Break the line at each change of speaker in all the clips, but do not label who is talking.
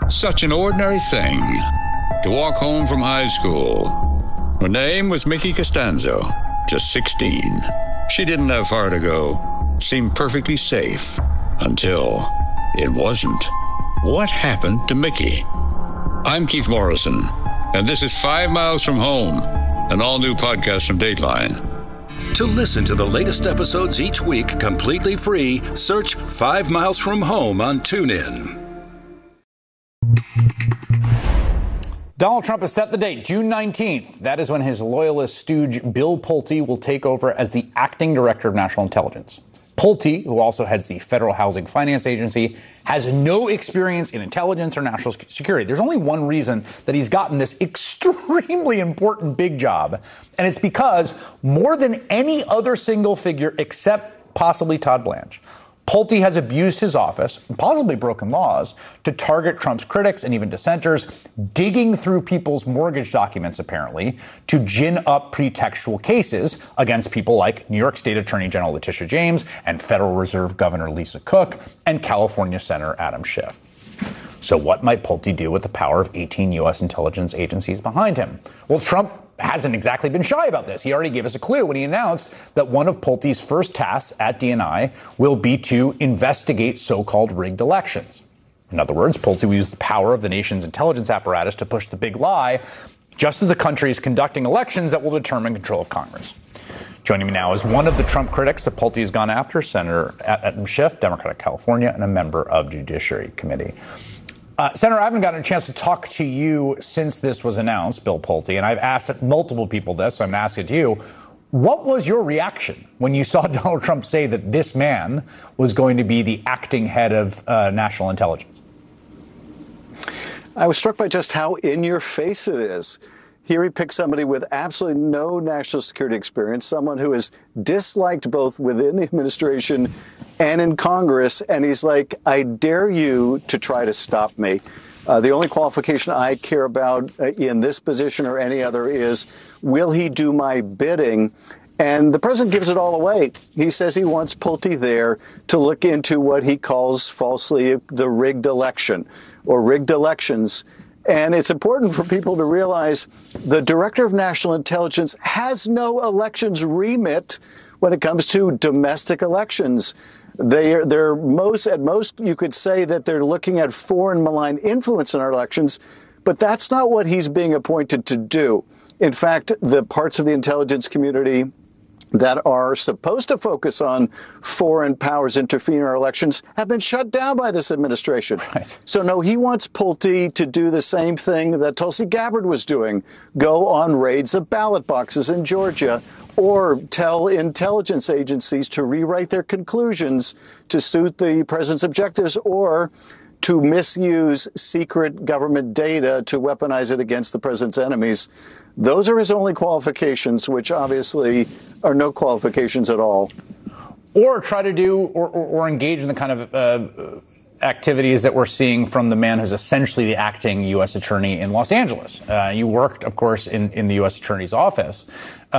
Such an ordinary thing to walk home from high school. Her name was Mickey Costanzo, just 16. She didn't have far to go, seemed perfectly safe, until it wasn't. What happened to Mickey? I'm Keith Morrison, and this is 5 Miles from Home, an all-new podcast from Dateline.
To listen to the latest episodes each week completely free, search 5 Miles from Home on TuneIn.
Donald Trump has set the date, June 19th. That is when his loyalist stooge Bill Pulte will take over as the acting director of national intelligence. Pulte, who also heads the Federal Housing Finance Agency, has no experience in intelligence or national security. There's only one reason that he's gotten this extremely important big job, and it's because more than any other single figure except possibly Todd Blanche, Pulte has abused his office, and possibly broken laws, to target Trump's critics and even dissenters, digging through people's mortgage documents, apparently, to gin up pretextual cases against people like New York State Attorney General Letitia James and Federal Reserve Governor Lisa Cook and California Senator Adam Schiff. So what might Pulte do with the power of 18 U.S. intelligence agencies behind him? Well, Trump hasn't exactly been shy about this. He already gave us a clue when he announced that one of Pulte's first tasks at DNI will be to investigate so-called rigged elections. In other words, Pulte will use the power of the nation's intelligence apparatus to push the big lie, just as the country is conducting elections that will determine control of Congress. Joining me now is one of the Trump critics that Pulte has gone after, Senator Adam Schiff, Democrat of California, and a member of the Judiciary Committee. Senator, I haven't gotten a chance to talk to you since this was announced, Bill Pulte, and I've asked multiple people this, so I'm going to ask it to you. What was your reaction when you saw Donald Trump say that this man was going to be the acting head of national intelligence?
I was struck by just how in your face it is. Here he picks somebody with absolutely no national security experience, someone who is disliked both within the administration and in Congress, and he's like, I dare you to try to stop me. The only qualification I care about in this position or any other is, will he do my bidding? And the president gives it all away. He says he wants Pulte there to look into what he calls falsely the rigged election or rigged elections. And it's important for people to realize the Director of National Intelligence has no elections remit when it comes to domestic elections. They're at most, you could say that they're looking at foreign malign influence in our elections, but that's not what he's being appointed to do. In fact, the parts of the intelligence community that are supposed to focus on foreign powers interfering in our elections have been shut down by this administration. Right. So, no, he wants Pulte to do the same thing that Tulsi Gabbard was doing, go on raids of ballot boxes in Georgia, or tell intelligence agencies to rewrite their conclusions to suit the president's objectives, or to misuse secret government data to weaponize it against the president's enemies. Those are his only qualifications, which obviously are no qualifications at all.
Or try to do or engage in the kind of activities that we're seeing from the man who's essentially the acting U.S. attorney in Los Angeles. You worked, of course, in the U.S. attorney's office,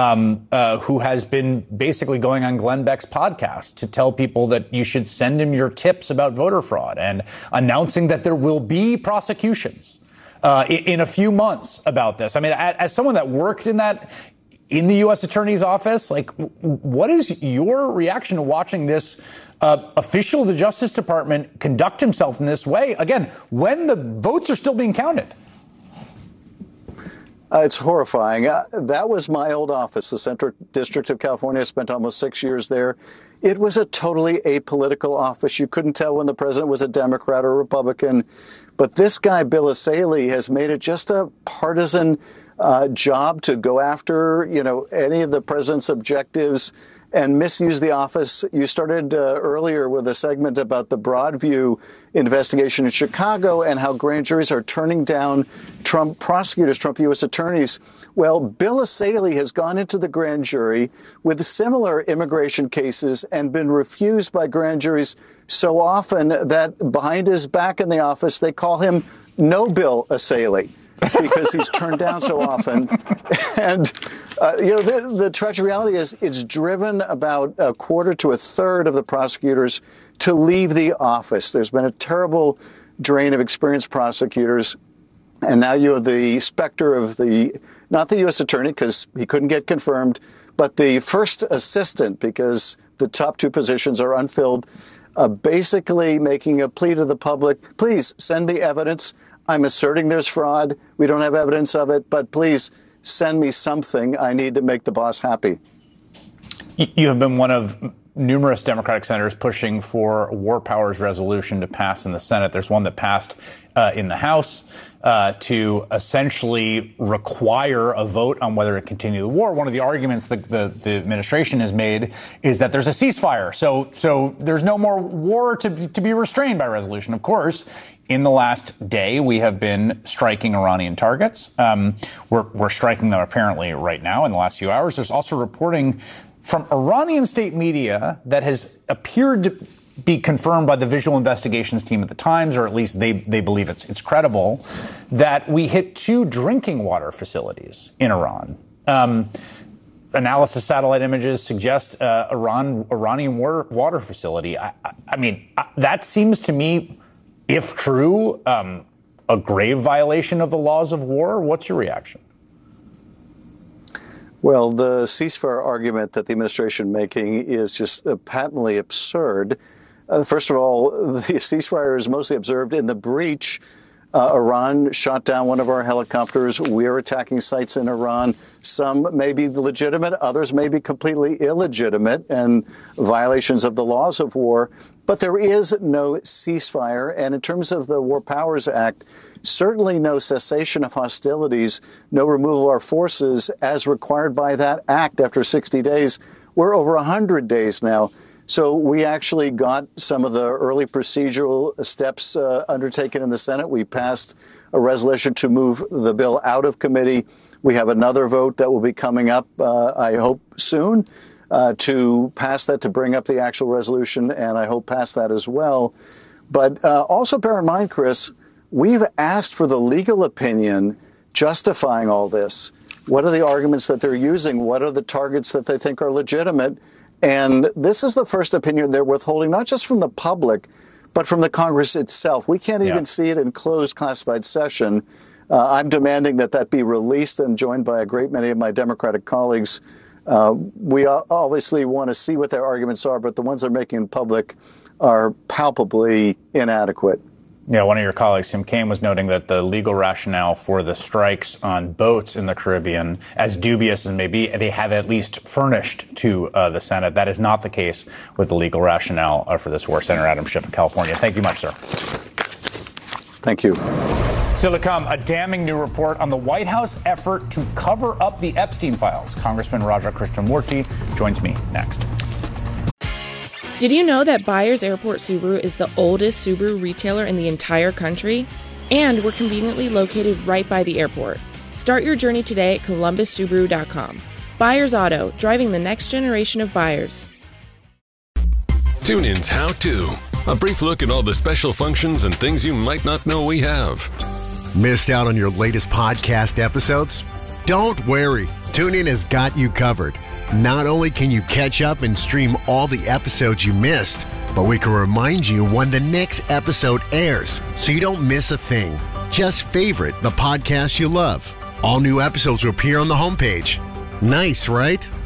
who has been basically going on Glenn Beck's podcast to tell people that you should send him your tips about voter fraud and announcing that there will be prosecutions in a few months about this. I mean, as someone that worked in the U.S. attorney's office, like, what is your reaction to watching this official of the Justice Department conduct himself in this way, again, when the votes are still being counted?
It's horrifying. That was my old office, the Central District of California. I spent almost 6 years there. It was a totally apolitical office. You couldn't tell when the president was a Democrat or a Republican. But this guy, Bill Essayli, has made it just a partisan job to go after, any of the president's objectives and misuse the office. You started earlier with a segment about the Broadview investigation in Chicago and how grand juries are turning down Trump prosecutors, Trump U.S. attorneys. Well, Bill Essayli has gone into the grand jury with similar immigration cases and been refused by grand juries so often that behind his back in the office, they call him No Bill Essayli, because he's turned down so often. And, the tragic reality is it's driven about a quarter to a third of the prosecutors to leave the office. There's been a terrible drain of experienced prosecutors. And now you have the specter of not the U.S. attorney, because he couldn't get confirmed, but the first assistant, because the top two positions are unfilled, basically making a plea to the public. Please send me evidence. I'm asserting there's fraud. We don't have evidence of it, but please send me something. I need to make the boss happy.
You have been one of numerous Democratic senators pushing for a war powers resolution to pass in the Senate. There's one that passed in the House to essentially require a vote on whether to continue the war. One of the arguments the administration has made is that there's a ceasefire. So there's no more war to be restrained by resolution. Of course, in the last day, we have been striking Iranian targets. We're striking them apparently right now in the last few hours. There's also reporting from Iranian state media that has appeared to be confirmed by the visual investigations team at the Times, or at least they believe it's credible, that we hit 2 drinking water facilities in Iran. Analysis satellite images suggest Iranian water facility. I mean, that seems to me, if true, a grave violation of the laws of war. What's your reaction?
Well, the ceasefire argument that the administration making is just patently absurd. First of all, the ceasefire is mostly observed in the breach. Iran shot down one of our helicopters. We're attacking sites in Iran. Some may be legitimate, others may be completely illegitimate and violations of the laws of war. But there is no ceasefire. And in terms of the War Powers Act, certainly no cessation of hostilities, no removal of our forces as required by that act after 60 days. We're over 100 days now. So we actually got some of the early procedural steps undertaken in the Senate. We passed a resolution to move the bill out of committee. We have another vote that will be coming up, I hope, soon to pass that, to bring up the actual resolution, and I hope pass that as well. But also bear in mind, Chris, we've asked for the legal opinion justifying all this. What are the arguments that they're using? What are the targets that they think are legitimate? And this is the first opinion they're withholding, not just from the public, but from the Congress itself. We can't even see it in closed classified session. I'm demanding that be released and joined by a great many of my Democratic colleagues. We obviously want to see what their arguments are, but the ones they're making in public are palpably inadequate.
Yeah, one of your colleagues, Tim Kaine, was noting that the legal rationale for the strikes on boats in the Caribbean, as dubious as may be, they have at least furnished to the Senate. That is not the case with the legal rationale for this war. Senator Adam Schiff of California. Thank you much, sir.
Thank you.
Still to come, a damning new report on the White House effort to cover up the Epstein files. Congressman Raja Krishnamoorthi joins me next.
Did you know that Byers Airport Subaru is the oldest Subaru retailer in the entire country? And we're conveniently located right by the airport. Start your journey today at ColumbusSubaru.com. Byers Auto, driving the next generation of buyers.
TuneIn's How To. A brief look at all the special functions and things you might not know we have.
Missed out on your latest podcast episodes? Don't worry. TuneIn has got you covered. Not only can you catch up and stream all the episodes you missed, but we can remind you when the next episode airs so you don't miss a thing. Just favorite the podcast you love. All new episodes will appear on the homepage. Nice, right?